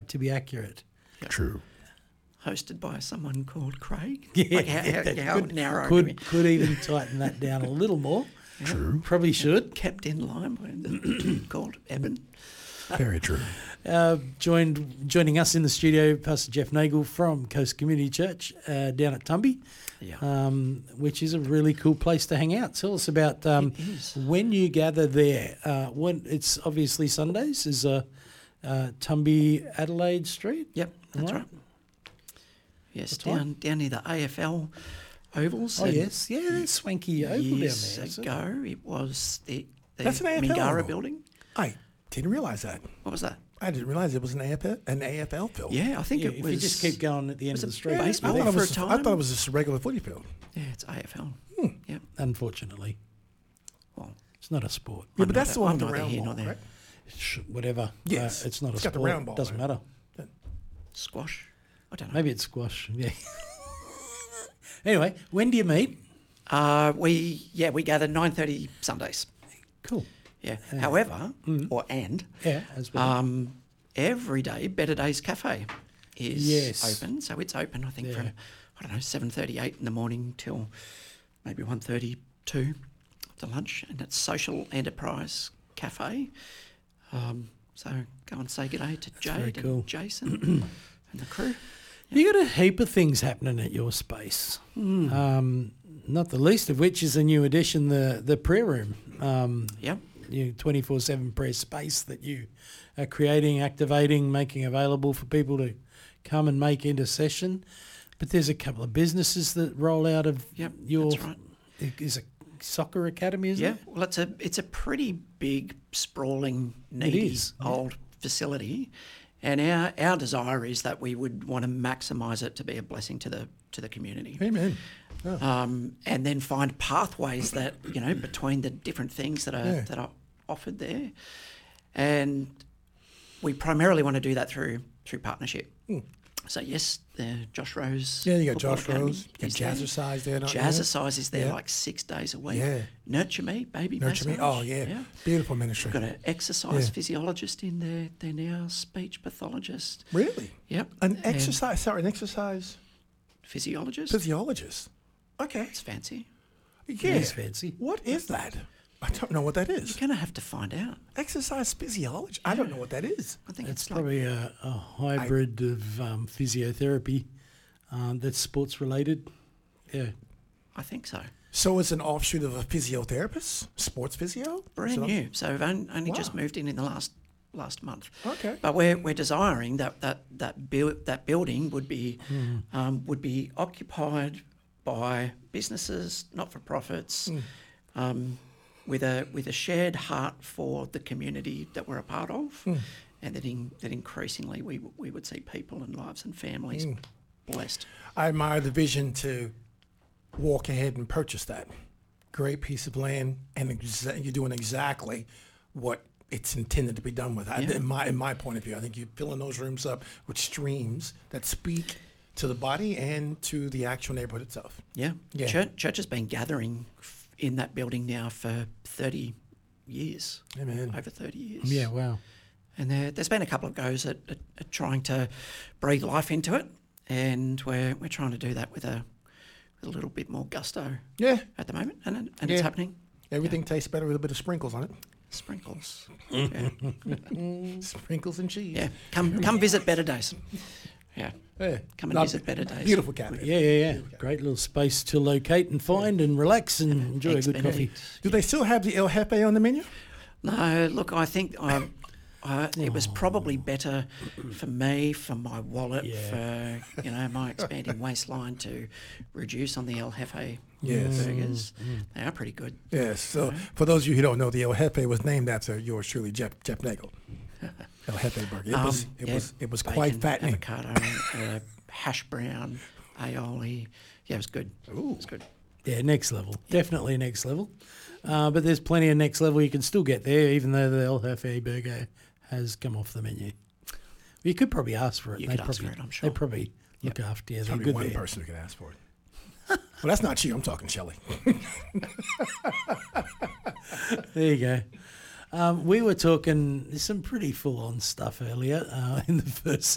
to be accurate. True. Hosted by someone called Craig. Yeah, Like how narrow. Could even tighten that down a little more. True. Probably should. Kept in line by the called Eben. Very true. Joining us in the studio, Pastor Jeff Nagel from Coast Community Church down at Tumby, which is a really cool place to hang out. Tell us about when you gather there. When it's obviously Sundays is Tumby Adelaide Street. Yep, that's right. Yes, down near the AFL ovals. Oh yes, yeah, there's swanky oval down there. Years ago, it was the That's an AFL Mingara oval. building. I didn't realize that. What was that? I didn't realize it was an AFL field. Yeah, I think it If was. you just keep going at the end of the street. I baseball thought, for a time. I thought it was just a regular footy field. Yeah, it's AFL. Yep. Unfortunately, Well, it's not a sport. Yeah, but that's the one I'm with the neither round here ball, nor there. right? Whatever. Yes. It's not It's a got the sport. round ball Doesn't there. matter. Squash. I don't know. Maybe it's squash. Yeah. Anyway, when do you meet? We gather 9:30 Sundays. Cool. Yeah. However, Yeah. As well. every day Better Days Cafe is Yes. open. So it's open, I think, from 7:38 in the morning till maybe 1:32 after lunch, and it's Social Enterprise Cafe. So go and say good day to very Jade cool. and Jason and the crew. You got a heap of things happening at your space. Not the least of which is a new addition, the prayer room. Yep. 24/7 prayer space that you are creating, activating, making available for people to come and make intercession. But there's a couple of businesses that roll out of your. That's right. Is a soccer academy, isn't Yeah, it? well, it's a pretty big, sprawling, needy is, old facility, and our desire is that we would want to maximise it to be a blessing to the community. Amen. And then find pathways that between the different things that are offered there, and we primarily want to do that through partnership. So yes, Josh Rose. Yeah, you got Football Josh Academy Rose. You got is there. Jazzercise there. don't you? Jazzercise is there Yeah. like 6 days a week. Yeah. Nurture Me, baby Nurture Me. massage. Oh, yeah. Beautiful ministry. We've got an exercise Yeah. physiologist in there. They're now speech pathologist. Really? Yep. An And exercise physiologist. physiologist. Okay. It's fancy. Yeah. It's fancy. What is that? I don't know what that You're is. going to have to find out. Exercise physiology? I don't know what that is. I think It's it's like, probably a hybrid of physiotherapy that's sports related. Yeah. I think so. So it's an offshoot of a physiotherapist? Sports physio? Brand So- new. So we've only just Wow. moved in the last month. Okay. But we're desiring that building would be occupied by businesses, not for profits, with a shared heart for the community that we're a part of, and that increasingly we would see people and lives and families blessed. I admire the vision to walk ahead and purchase that great piece of land, and you're doing exactly what it's intended to be done with. Yeah. In my point of view, I think you're filling those rooms up with streams that speak to the body and to the actual neighborhood itself. Yeah. Yeah. Church has been gathering in that building now for 30 years. Amen. Over 30 years. Yeah, wow. And there's been a couple of goes at trying to breathe life into it, and we're trying to do that with a little bit more gusto Yeah. at the moment, and Yeah. it's happening. Everything tastes better with a bit of sprinkles on it. Sprinkles. Yeah. Sprinkles and cheese. Yeah. Come visit Better Days. Yeah. Yeah. Come and Lovely. visit Better Days. Beautiful cafe. Yeah. Great little space to locate and find and relax and enjoy a Eggs good coffee. Benedict. Do they still have the El Jefe on the menu? No, look, I think it was probably better for me, for my wallet, Yeah. for my expanding waistline to reduce on the El Jefe Yes. burgers. They are pretty good. Yes. So for those of you who don't know, the El Jefe was named after yours truly, Jeff Nagel. El Jefe burger. It was quite bacon, fattening. avocado, hash brown, aioli. Yeah, it was good. Ooh. It was good. Yeah, next level. Definitely next level. But there's plenty of next level you can still get there, even though the El Jefe burger has come off the menu. You could probably ask for it. You They could ask probably, for it, I'm sure. They probably look after you. They're Probably good one there. person who could ask for it. Well, that's not you. I'm talking Shelley. There you go. We were talking some pretty full-on stuff earlier in the first